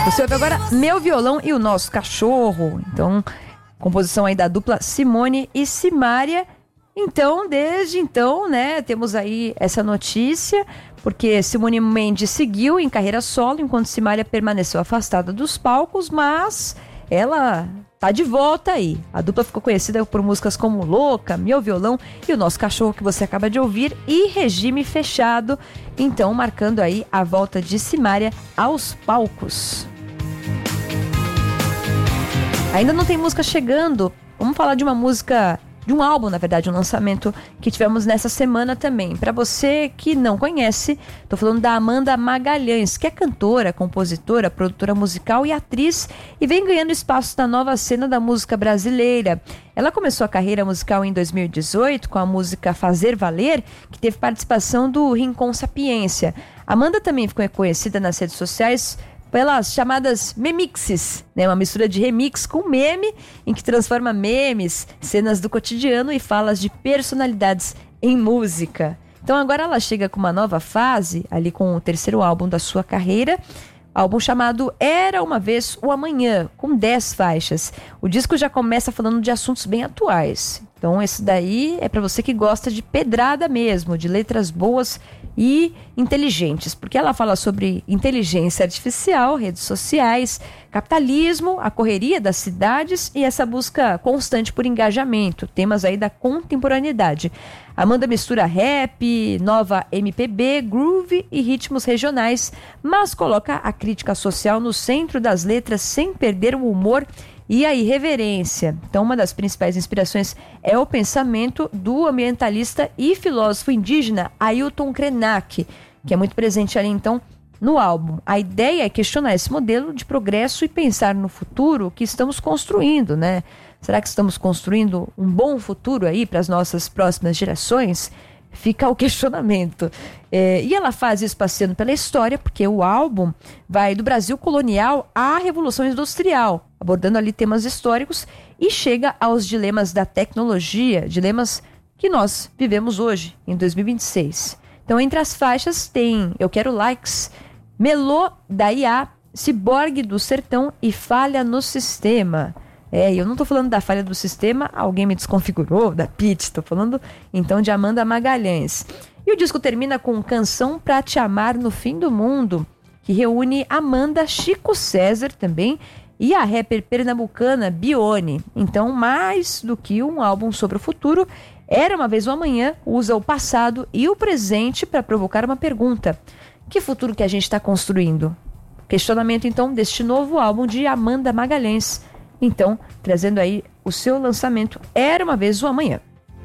Você ouve agora Meu Violão e o Nosso Cachorro. Então, composição aí da dupla Simone e Simária. Então, desde então, né, temos aí essa notícia, porque Simone Mendes seguiu em carreira solo, enquanto Simária permaneceu afastada dos palcos, mas ela tá de volta aí. A dupla ficou conhecida por músicas como Louca, Meu Violão e o Nosso Cachorro, que você acaba de ouvir, e Regime Fechado, então marcando aí a volta de Simária aos palcos. Ainda não tem música chegando, vamos falar de uma música, de um álbum, na verdade, um lançamento que tivemos nessa semana também. Para você que não conhece, tô falando da Amanda Magalhães, que é cantora, compositora, produtora musical e atriz, e vem ganhando espaço na nova cena da música brasileira. Ela começou a carreira musical em 2018 com a música Fazer Valer, que teve participação do Rincon Sapiência. Amanda também ficou conhecida nas redes sociais pelas chamadas memixes, né? Uma mistura de remix com meme, em que transforma memes, cenas do cotidiano e falas de personalidades em música. Então agora ela chega com uma nova fase, ali com o terceiro álbum da sua carreira, álbum chamado Era Uma Vez o Amanhã, com 10 faixas. O disco já começa falando de assuntos bem atuais. Então esse daí é para você que gosta de pedrada mesmo, de letras boas e inteligentes, porque ela fala sobre inteligência artificial, redes sociais, capitalismo, a correria das cidades e essa busca constante por engajamento, temas aí da contemporaneidade. Amanda mistura rap, nova MPB, groove e ritmos regionais, mas coloca a crítica social no centro das letras sem perder o humor e a irreverência. Então, uma das principais inspirações é o pensamento do ambientalista e filósofo indígena Ailton Krenak, que é muito presente ali, então, no álbum. A ideia é questionar esse modelo de progresso e pensar no futuro que estamos construindo, né? Será que estamos construindo um bom futuro aí para as nossas próximas gerações? Fica o questionamento. E ela faz isso passeando pela história, porque o álbum vai do Brasil colonial à Revolução Industrial, abordando ali temas históricos e chega aos dilemas da tecnologia, dilemas que nós vivemos hoje, em 2026. Então, entre as faixas tem Eu Quero Likes, Melô da IA, Ciborgue do Sertão e Falha no Sistema. Eu não estou falando da falha do sistema, alguém me desconfigurou, da Pitty, estou falando então de Amanda Magalhães. E o disco termina com Canção Pra Te Amar no Fim do Mundo, que reúne Amanda, Chico César também e a rapper pernambucana Bione. Então, mais do que um álbum sobre o futuro, Era Uma Vez o Amanhã usa o passado e o presente para provocar uma pergunta. Que futuro que a gente está construindo? Questionamento então deste novo álbum de Amanda Magalhães. Então, trazendo aí o seu lançamento Era Uma Vez o Amanhã.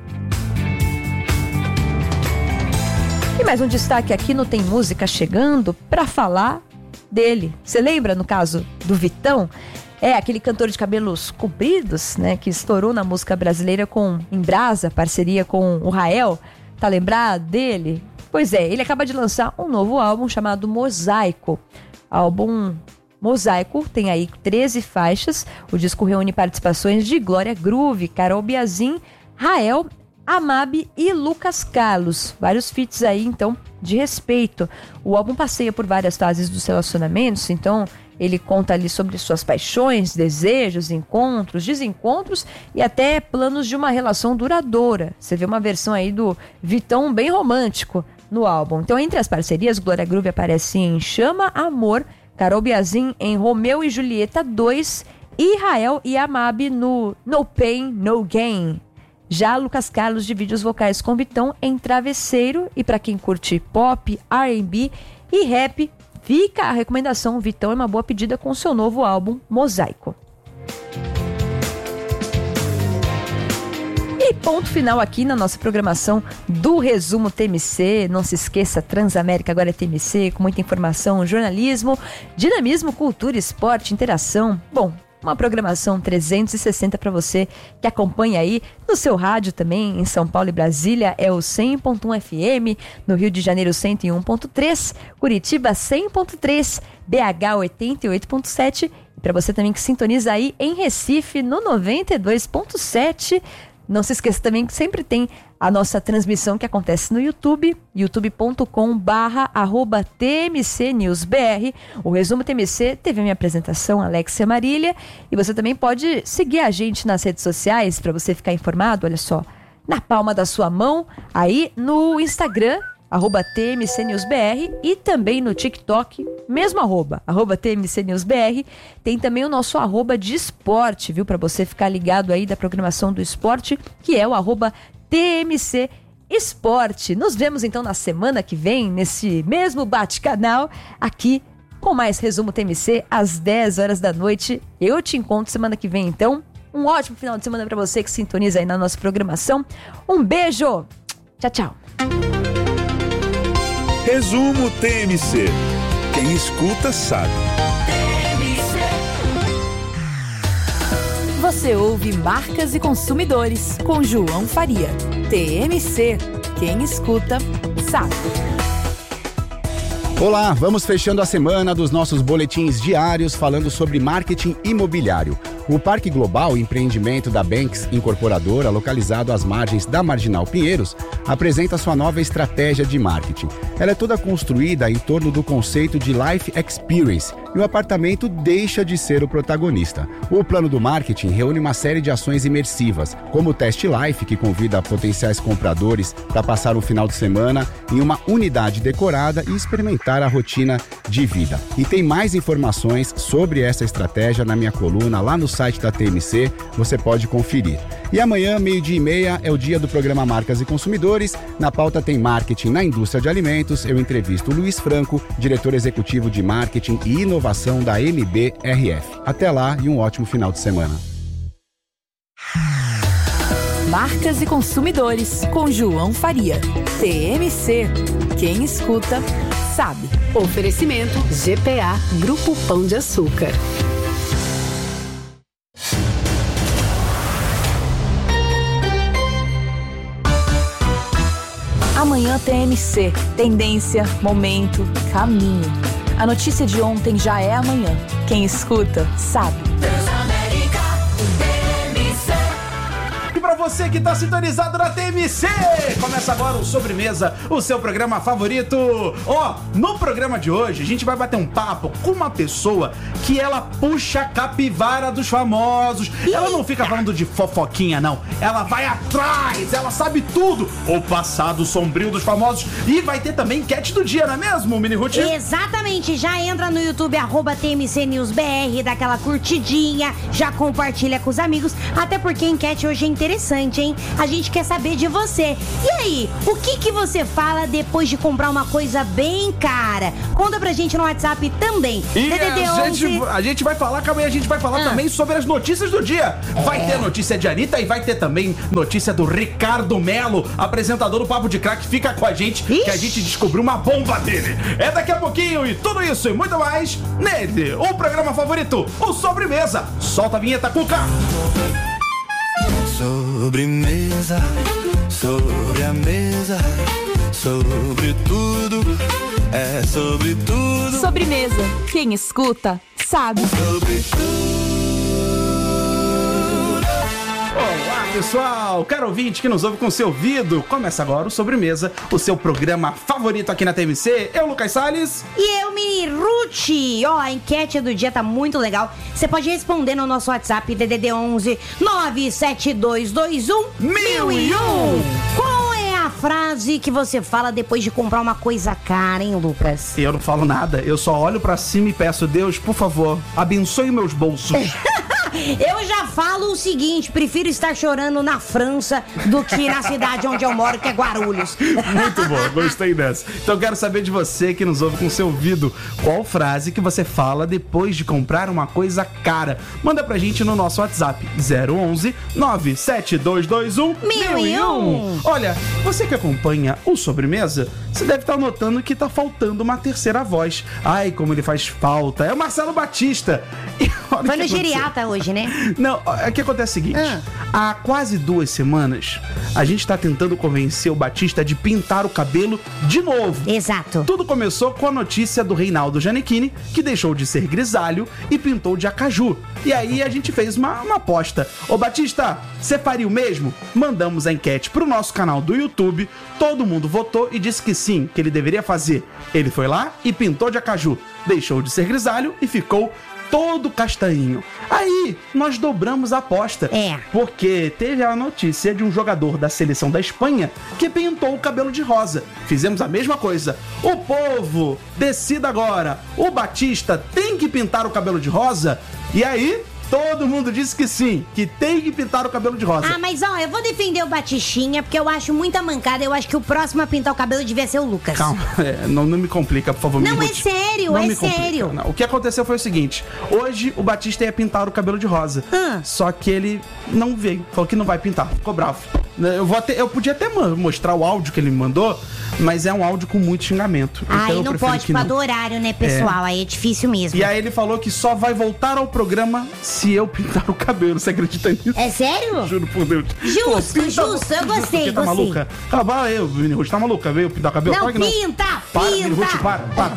E mais um destaque aqui no Tem Música chegando para falar dele. Você lembra, no caso, do Vitão? Aquele cantor de cabelos compridos, né, que estourou na música brasileira com Embrasa, parceria com o Rael. Tá lembrado dele? Pois é, ele acaba de lançar um novo álbum chamado Mosaico. Álbum Mosaico tem aí 13 faixas. O disco reúne participações de Glória Groove, Carol Biazin, Rael, Amab e Lucas Carlos. Vários feats aí, então, de respeito. O álbum passeia por várias fases dos relacionamentos, então ele conta ali sobre suas paixões, desejos, encontros, desencontros e até planos de uma relação duradoura. Você vê uma versão aí do Vitão bem romântico no álbum. Então, entre as parcerias, Glória Groove aparece em Chama Amor, Carol Biazin em Romeu e Julieta 2 e Rael e Amab no No Pain, No Gain. Já Lucas Carlos divide os vocais com Vitão em Travesseiro e para quem curte pop, R&B e rap, fica a recomendação. Vitão é uma boa pedida com seu novo álbum Mosaico. E ponto final aqui na nossa programação do Resumo TMC. Não se esqueça, Transamérica agora é TMC, com muita informação, jornalismo, dinamismo, cultura, esporte, interação. Bom, uma programação 360 para você que acompanha aí no seu rádio também, em São Paulo e Brasília é o 100.1 FM, no Rio de Janeiro 101.3, Curitiba 100.3, BH 88.7 e para você também que sintoniza aí em Recife no 92.7, Não se esqueça também que sempre tem a nossa transmissão que acontece no YouTube, youtube.com/TMCNewsBR. O Resumo TMC teve a minha apresentação, Alexia Marília. E você também pode seguir a gente nas redes sociais para você ficar informado, olha só, na palma da sua mão, aí no Instagram, @TMCNewsBR, e também no TikTok, mesmo @TMCNewsBR. Tem também o nosso @ de esporte, viu? Para você ficar ligado aí da programação do esporte, que é o @TMC Esporte. Nos vemos então na semana que vem, nesse mesmo bate-canal, aqui com mais Resumo TMC, às 10 horas da noite. Eu te encontro semana que vem, então. Um ótimo final de semana para você que sintoniza aí na nossa programação. Um beijo! Tchau, tchau! Resumo TMC. Quem escuta sabe. Você ouve Marcas e Consumidores com João Faria. TMC. Quem escuta sabe. Olá, vamos fechando a semana dos nossos boletins diários falando sobre marketing imobiliário. O Parque Global Empreendimento da Banks Incorporadora, localizado às margens da Marginal Pinheiros, apresenta sua nova estratégia de marketing. Ela é toda construída em torno do conceito de Life Experience e o apartamento deixa de ser o protagonista. O plano do marketing reúne uma série de ações imersivas, como o Test Life, que convida potenciais compradores para passar um final de semana em uma unidade decorada e experimentar a rotina de vida. E tem mais informações sobre essa estratégia na minha coluna lá no site da TMC, você pode conferir. E amanhã, 12:30, é o dia do programa Marcas e Consumidores. Na pauta tem marketing na indústria de alimentos. Eu entrevisto o Luiz Franco, diretor executivo de marketing e inovação da MBRF. Até lá e um ótimo final de semana. Marcas e Consumidores com João Faria. TMC. Quem escuta sabe. Oferecimento GPA Grupo Pão de Açúcar. Amanhã TMC. Tendência, momento, caminho. A notícia de ontem já é amanhã. Quem escuta sabe. E pra você que tá sintonizado na TMC, começa agora o Sobremesa, o seu programa favorito. No programa de hoje a gente vai bater um papo com uma pessoa que ela puxa a capivara dos famosos. Ela não fica falando de fofoquinha, não. Ela vai atrás, ela sabe tudo. O passado sombrio dos famosos. E vai ter também enquete do dia, não é mesmo, Mini Ruth? Exatamente, já entra no YouTube, @TMCNewsBR, dá aquela curtidinha, já compartilha com os amigos, até porque a enquete hoje é interessante, hein? A gente quer saber de você. E aí, o que você fala depois de comprar uma coisa bem cara? Conta pra gente no WhatsApp também. E DDD 11. a gente vai falar, calma aí, a gente vai falar também sobre as notícias do dia. Vai ter notícia de Anitta e vai ter também notícia do Ricardo Melo, apresentador do Papo de Crack. Fica com a gente, que a gente descobriu uma bomba dele. É daqui a pouquinho, e tudo isso e muito mais nele, o programa favorito, o Sobremesa. Solta a vinheta, Cuca. Sobremesa, sobre a mesa, sobre tudo, é sobre tudo. Sobremesa. Quem escuta sabe. Sobre tudo. Olá, pessoal, caro ouvinte que nos ouve com seu ouvido. Começa agora o Sobremesa, o seu programa favorito aqui na TMC. Eu, Lucas Salles. E eu, Mini Ruth. A enquete do dia tá muito legal. Você pode responder no nosso WhatsApp, DDD 11 97221 1001. Qual é a frase que você fala depois de comprar uma coisa cara, hein, Lucas? Eu não falo nada, eu só olho pra cima e peço, Deus, por favor, abençoe meus bolsos. Eu já falo o seguinte, prefiro estar chorando na França do que na cidade onde eu moro, que é Guarulhos. Muito bom, gostei dessa. Então quero saber de você que nos ouve com seu ouvido, qual frase que você fala depois de comprar uma coisa cara? Manda pra gente no nosso WhatsApp, 011 97221 1001. Olha, você que acompanha o Sobremesa, você deve estar notando que tá faltando uma terceira voz. Ai, como ele faz falta. É o Marcelo Batista. Foi no geriata hoje, né? Não, o que acontece é o seguinte. Há quase 2 semanas, a gente tá tentando convencer o Batista de pintar o cabelo de novo. Exato. Tudo começou com a notícia do Reinaldo Gianecchini, que deixou de ser grisalho e pintou de acaju. E aí a gente fez uma aposta. Ô Batista, você faria o mesmo? Mandamos a enquete pro nosso canal do YouTube, todo mundo votou e disse que sim, que ele deveria fazer. Ele foi lá e pintou de acaju, deixou de ser grisalho e ficou todo castanhinho. Aí, nós dobramos a aposta. Porque teve a notícia de um jogador da seleção da Espanha que pintou o cabelo de rosa. Fizemos a mesma coisa. O povo, decida agora. O Batista tem que pintar o cabelo de rosa? E aí, todo mundo disse que sim, que tem que pintar o cabelo de rosa. Ah, mas ó, eu vou defender o Batistinha, porque eu acho muita mancada. Eu acho que o próximo a pintar o cabelo devia ser o Lucas. Calma, não me complica, por favor. Não, é sério, não é me complica, sério. não. O que aconteceu foi o seguinte: hoje o Batista ia pintar o cabelo de rosa. Só que ele não veio, falou que não vai pintar, ficou bravo. Eu podia até mostrar o áudio que ele me mandou, mas é um áudio com muito xingamento. Aí então não pode, por causa do horário, né, pessoal? Aí é difícil mesmo. E aí ele falou que só vai voltar ao programa se eu pintar o cabelo. Você acredita nisso? É sério? Juro por Deus. Justo, eu gostei, Tá maluca? Cala aí, Mini Ruth, tá maluca? Veio pintar o cabelo? Não, Claro que não. pinta! Para, Mini Ruth, para, tá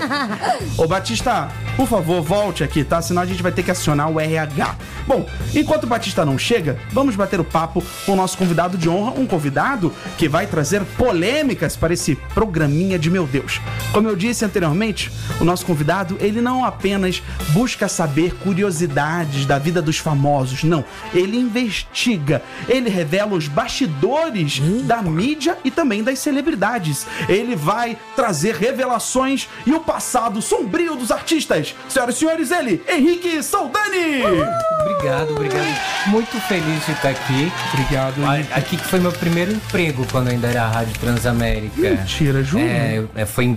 bom. Ô, Batista, por favor, volte aqui, tá? Senão a gente vai ter que acionar o RH. Bom, enquanto o Batista não chega, vamos bater o papo com o nosso convidado de honra, um convidado que vai trazer polêmicas para esse programinha de meu Deus. Como eu disse anteriormente, o nosso convidado, ele não apenas busca saber curiosidades da vida dos famosos, não. Ele investiga, ele revela os bastidores da mídia e também das celebridades. Ele vai trazer revelações e o passado sombrio dos artistas. Senhoras e senhores, ele, Henrique Soldani! Obrigado. Muito feliz de estar aqui. Obrigado. Aqui que foi meu primeiro emprego quando ainda era a Rádio Transamérica. Mentira, juro? Foi em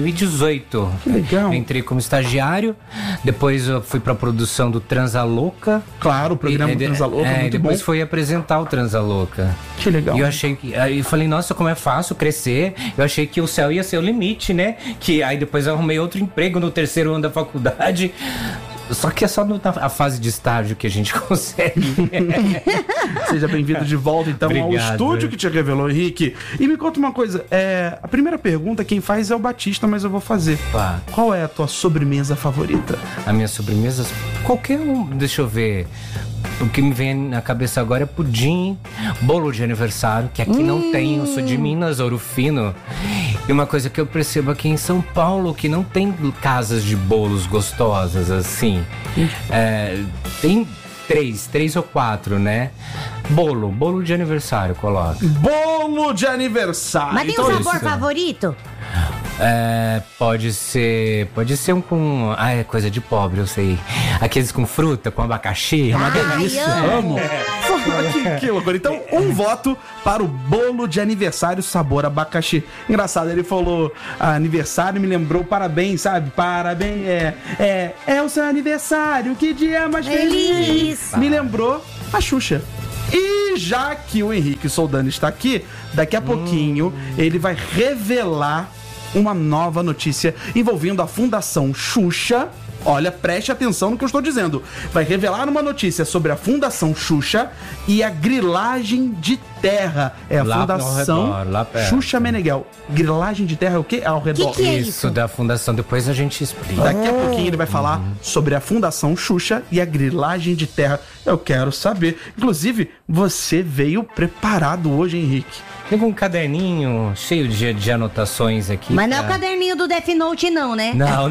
2018. Que legal. Eu entrei como estagiário, depois eu fui pra produção do Transalouca. Claro, o programa Transalouca, muito depois bom. fui apresentar o Transalouca. Que legal. E eu achei que... Aí eu falei, nossa, como é fácil crescer. Eu achei que o céu ia ser o limite, né? Que aí depois eu arrumei outro emprego no 3º ano da faculdade. Só que é só na fase de estágio que a gente consegue. Seja bem-vindo de volta, então, ao estúdio que te revelou, Henrique. E me conta uma coisa, a primeira pergunta quem faz é o Batista, mas eu vou fazer. Qual é a tua sobremesa favorita? A minha sobremesa? Qualquer um, deixa eu ver. O que me vem na cabeça agora é pudim, bolo de aniversário, que aqui não tem, eu sou de Minas, Ouro Fino. E uma coisa que eu percebo aqui em São Paulo, que não tem casas de bolos gostosas, assim. Tem 3 ou 4, né? Bolo de aniversário, coloca. Bolo de aniversário! Mas tem um sabor favorito? Pode ser um com... é coisa de pobre, eu sei. Aqueles com fruta, com abacaxi. É uma delícia. Amo. Que loucura. Então, um voto para o bolo de aniversário sabor abacaxi. Engraçado, ele falou aniversário, me lembrou parabéns, sabe? Parabéns, é o seu aniversário, que dia mais feliz. Me lembrou a Xuxa. E já que o Henrique Soldani está aqui, daqui a pouquinho ele vai revelar uma nova notícia envolvendo a Fundação Xuxa. Olha, preste atenção no que eu estou dizendo. Vai revelar uma notícia sobre a Fundação Xuxa e a grilagem de terra. É a Fundação Xuxa Meneghel. Grilagem de terra é o quê? Ao redor. Que é isso? Da Fundação, depois a gente explica. Daqui a pouquinho ele vai falar sobre a Fundação Xuxa e a grilagem de terra. Eu quero saber. Inclusive, você veio preparado hoje, Henrique. Tem um caderninho cheio de anotações aqui. Mas não é o caderninho do Death Note, não, né? Não.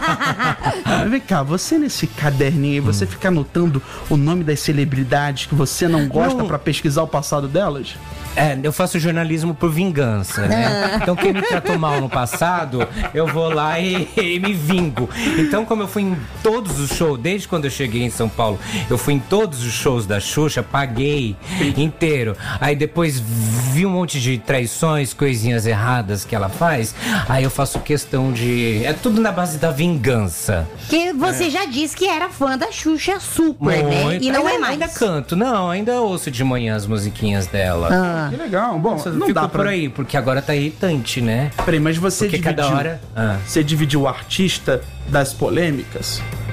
Vem cá, você nesse caderninho aí, você fica anotando o nome das celebridades que você não gosta pra pesquisar o passado delas? Eu faço jornalismo por vingança, né? Então quem me tratou mal no passado, eu vou lá e me vingo. Então como eu fui em todos os shows, desde quando eu cheguei em São Paulo, eu fui em todos os shows da Xuxa, paguei inteiro. Aí depois vi um monte de traições, coisinhas erradas que ela faz. Aí eu faço questão de... É tudo na base da vingança. Que você já disse que era fã da Xuxa super, né? E não é mais. Ainda canto, ainda ouço de manhã as musiquinhas dela. Que legal. Bom, não dá por aí, porque agora tá irritante, né? Peraí, mas você porque dividiu... cada hora... Você dividiu o artista das polêmicas?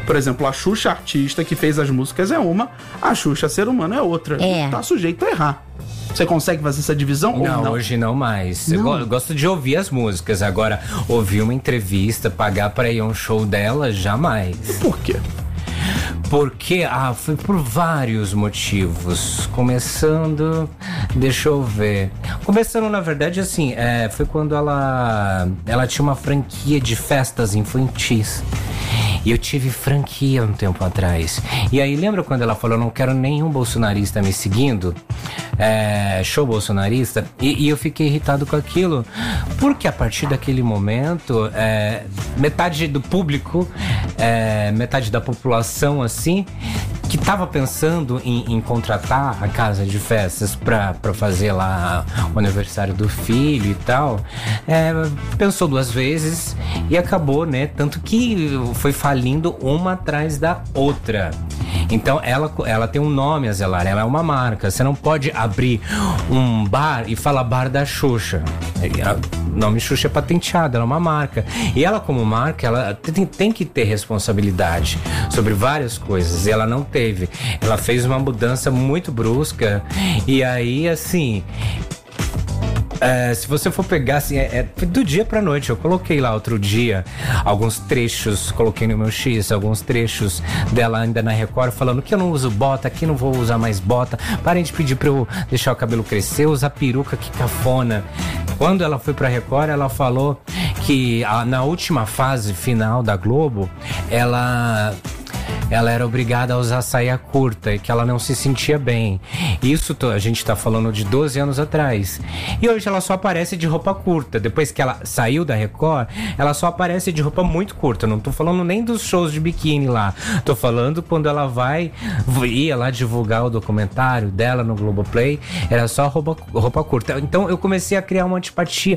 Por exemplo, a Xuxa artista que fez as músicas é uma, a Xuxa ser humano é outra. Tá sujeito a errar. Você consegue fazer essa divisão? Não, ou não? Hoje não mais. Eu gosto de ouvir as músicas. Agora, ouvir uma entrevista, pagar pra ir a um show dela, jamais. Por quê? Porque, foi por vários motivos. Começando, deixa eu ver. Começando, na verdade, assim, foi quando ela tinha uma franquia de festas infantis. E eu tive franquia um tempo atrás. E aí, lembra quando ela falou, não quero nenhum bolsonarista me seguindo? Show bolsonarista. E eu fiquei irritado com aquilo. Porque a partir daquele momento, metade do público, metade da população, assim, que tava pensando em contratar a casa de festas pra fazer lá o aniversário do filho e tal, pensou duas vezes e acabou, né? Tanto que foi falindo uma atrás da outra. Então ela tem um nome a zelar, ela é uma marca. Você não pode abrir um bar e falar bar da Xuxa. O nome Xuxa é patenteado, ela é uma marca. E ela, como marca, ela tem que ter responsabilidade sobre várias coisas. E ela não teve. Ela fez uma mudança muito brusca. E aí, assim... se você for pegar, assim, do dia pra noite. Eu coloquei lá outro dia alguns trechos, coloquei no meu X, alguns trechos dela ainda na Record, falando que eu não uso bota, que não vou usar mais bota. Parem de pedir pra eu deixar o cabelo crescer, usar peruca, que cafona. Quando ela foi pra Record, ela falou que na última fase final da Globo, ela era obrigada a usar saia curta e que ela não se sentia bem. Isso a gente tá falando de 12 anos atrás. E hoje ela só aparece de roupa curta. Depois que ela saiu da Record, ela só aparece de roupa muito curta. Não tô falando nem dos shows de biquíni lá. Tô falando quando ela ia lá divulgar o documentário dela no Globoplay, era só roupa curta. Então eu comecei a criar uma antipatia.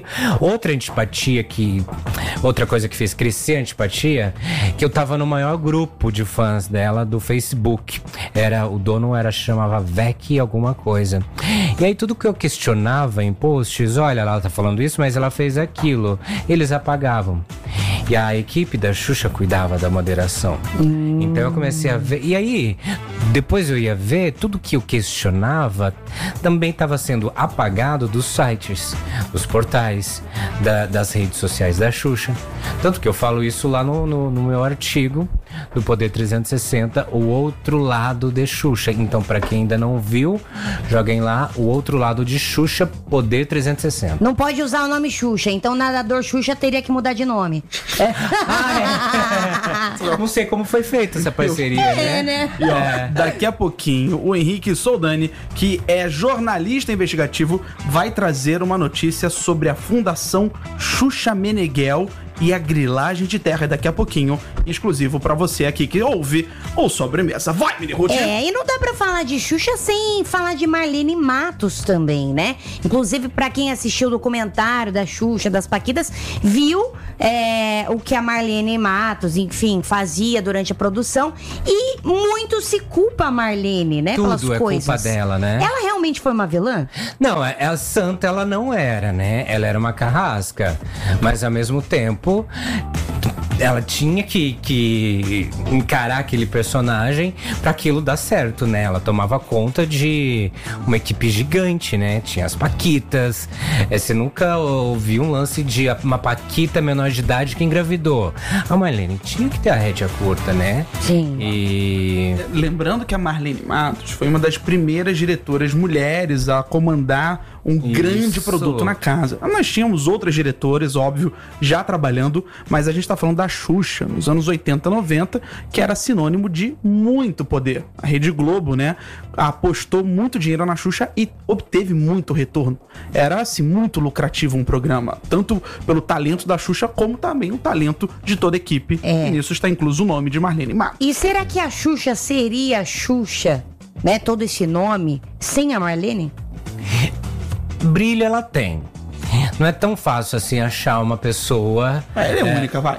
Outra coisa que fez crescer a antipatia, que eu tava no maior grupo de fãs dela do Facebook. O dono chamava Vec alguma coisa. E aí tudo que eu questionava em posts, olha, ela tá falando isso, mas ela fez aquilo, eles apagavam. E a equipe da Xuxa cuidava da moderação. Então eu comecei a ver. E aí, depois eu ia ver, tudo que eu questionava também estava sendo apagado dos sites, dos portais, das redes sociais da Xuxa. Tanto que eu falo isso lá no meu artigo do Poder 360, o outro lado de Xuxa. Então, para quem ainda não viu, joguem lá o outro lado de Xuxa, Poder 360. Não pode usar o nome Xuxa, então nadador Xuxa teria que mudar de nome. Não sei como foi feita essa parceria, né? E ó, daqui a pouquinho, o Henrique Soldani, que é jornalista investigativo, vai trazer uma notícia sobre a Fundação Xuxa Meneghel e a grilagem de terra daqui a pouquinho, exclusivo pra você aqui que ouve o Sobremesa. Vai, Mini Ruth! E não dá pra falar de Xuxa sem falar de Marlene Matos também, né? Inclusive, pra quem assistiu o documentário da Xuxa, das Paquitas, viu o que a Marlene Matos, enfim, fazia durante a produção, e muito se culpa a Marlene, né? Tudo pelas coisas. Culpa dela, né? Ela realmente foi uma vilã? Não, a santa ela não era, né? Ela era uma carrasca, mas ao mesmo tempo ela tinha que encarar aquele personagem pra aquilo dar certo, né? Ela tomava conta de uma equipe gigante, né? Tinha as Paquitas. Você nunca ouviu um lance de uma Paquita menor de idade que engravidou. A Marlene tinha que ter a rédea curta, né? Sim. E... lembrando que a Marlene Matos foi uma das primeiras diretoras mulheres a comandar um grande produto na casa. Nós tínhamos outras diretoras, óbvio, já trabalhando, mas a gente tá falando da Xuxa, nos anos 80, 90, que era sinônimo de muito poder. A Rede Globo, né, apostou muito dinheiro na Xuxa e obteve muito retorno. Era, assim, muito lucrativo um programa, tanto pelo talento da Xuxa, como também o talento de toda a equipe. E nisso está incluso o nome de Marlene Matos. E será que a Xuxa seria a Xuxa, né, todo esse nome, sem a Marlene? Brilho ela tem. Não é tão fácil assim achar uma pessoa. Ela é única, vai.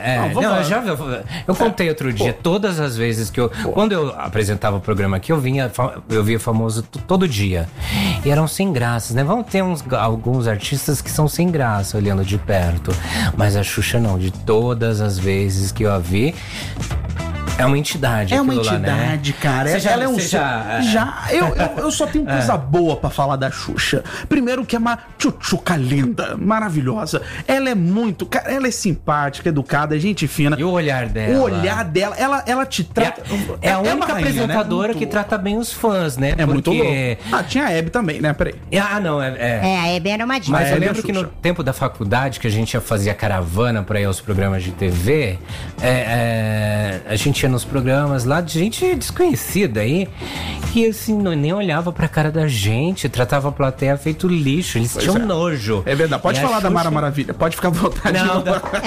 Eu contei outro dia, todas as vezes que quando eu apresentava o programa aqui, eu via famoso todo dia. E eram sem graças, né? Vão ter alguns artistas que são sem graça olhando de perto. Mas a Xuxa não, de todas as vezes que eu a vi, É uma entidade. É uma aquilo lá, entidade, né? cara. Ela é um Já. Eu só tenho coisa boa pra falar da Xuxa. Primeiro que é uma tchutchuca linda, maravilhosa. Ela é muito... Cara, ela é simpática, educada, gente fina. E o olhar dela? O olhar dela, ela te trata... É a única uma rainha, apresentadora, né, que trata bem os fãs, né? É muito louco. Tinha a Hebe também, né? Peraí. Não, a Hebe era uma diva. Mas eu lembro que no tempo da faculdade, que a gente fazia caravana pra ir aos programas de TV, a gente ia nos programas lá de gente desconhecida aí, que assim, nem olhava pra cara da gente, tratava a plateia feito lixo, eles tinham nojo. É verdade, pode falar da Mara Maravilha, pode ficar à vontade. Não,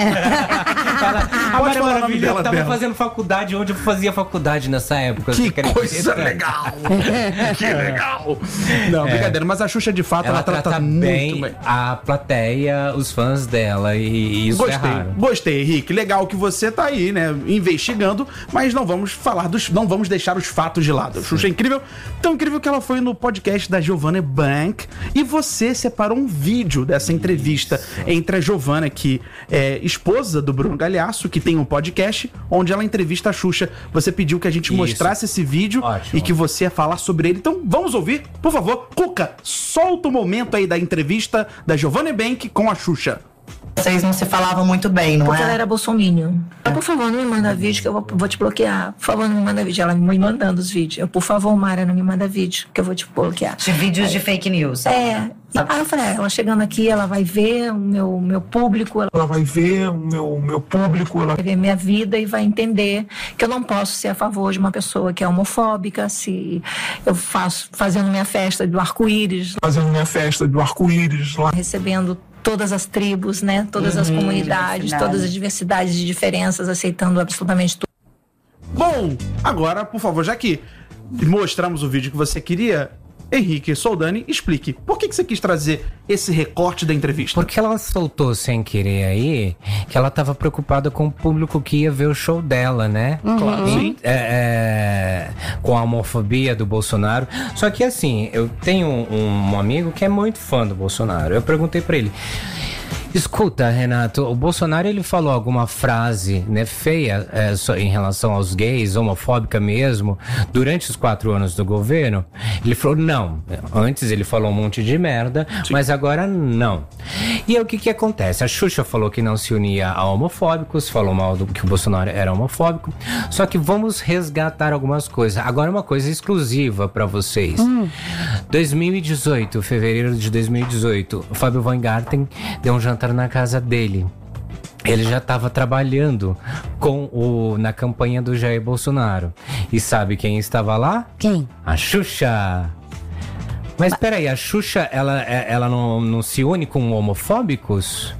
a Mara Maravilha tava fazendo faculdade onde eu fazia faculdade nessa época. Que coisa legal! Que legal! Não, brincadeira, mas a Xuxa de fato ela trata muito bem a plateia, os fãs dela, e isso é raro. Gostei, Henrique. Legal que você tá aí, né, investigando, mas não vamos deixar os fatos de lado. A Xuxa é incrível, tão incrível que ela foi no podcast da Giovanna Bank e você separou um vídeo dessa entrevista entre a Giovanna, que é esposa do Bruno Galhaço, que tem um podcast onde ela entrevista a Xuxa. Você pediu que a gente mostrasse esse vídeo. Ótimo. E que você ia falar sobre ele. Então vamos ouvir, por favor. Cuca, solta o momento aí da entrevista da Giovanna Bank com a Xuxa. Vocês não se falavam muito bem, não Porque ela era bolsominion. Por favor, não me manda vídeo que eu vou te bloquear. Por favor, não me manda vídeo. Ela me mandando os vídeos. Por favor, Mara, não me manda vídeo que eu vou te bloquear. De vídeos de fake news. Aí eu falei, ela chegando aqui, ela vai ver o meu público. Ela vai ver o meu público. Ela vai ver minha vida e vai entender que eu não posso ser a favor de uma pessoa que é homofóbica. Se eu fazendo minha festa do arco-íris. Lá. Recebendo todas as tribos, né? Todas as comunidades, todas as diversidades e diferenças, aceitando absolutamente tudo. Bom, agora, por favor, já que mostramos o vídeo que você queria, Henrique Soldani, explique, por que você quis trazer esse recorte da entrevista? Porque ela soltou sem querer aí que ela tava preocupada com o público que ia ver o show dela, né? Claro, sim. Com a homofobia do Bolsonaro. Só que assim, eu tenho um amigo que é muito fã do Bolsonaro. Eu perguntei pra ele: escuta, Renato, o Bolsonaro ele falou alguma frase, né, feia em relação aos gays, homofóbica mesmo, durante os 4 anos do governo? Ele falou não. Antes ele falou um monte de merda, mas agora não. E aí o que acontece? A Xuxa falou que não se unia a homofóbicos, falou mal do que o Bolsonaro era homofóbico. Só que vamos resgatar algumas coisas. Agora uma coisa exclusiva pra vocês. 2018, fevereiro de 2018, o Fábio Weingarten deu um jantar na casa dele. Ele já estava trabalhando na campanha do Jair Bolsonaro. E sabe quem estava lá? Quem? A Xuxa. Mas peraí, a Xuxa, ela não se une com homofóbicos?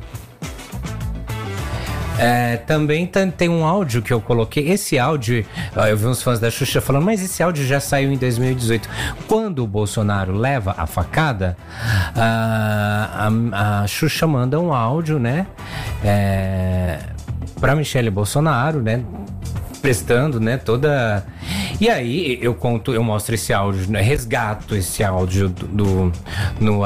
Também tem um áudio que eu coloquei. Esse áudio, eu vi uns fãs da Xuxa falando, mas esse áudio já saiu em 2018. Quando o Bolsonaro leva a facada, a Xuxa manda um áudio, né, pra Michele Bolsonaro, né, prestando, né, toda... E aí eu mostro esse áudio, né, resgato esse áudio no